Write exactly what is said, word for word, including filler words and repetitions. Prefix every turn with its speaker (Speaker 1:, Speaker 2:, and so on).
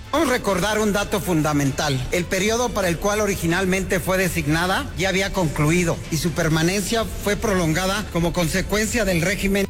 Speaker 1: Vamos a recordar un dato fundamental. El periodo para el cual originalmente fue designada ya había concluido y su permanencia fue prolongada como consecuencia del régimen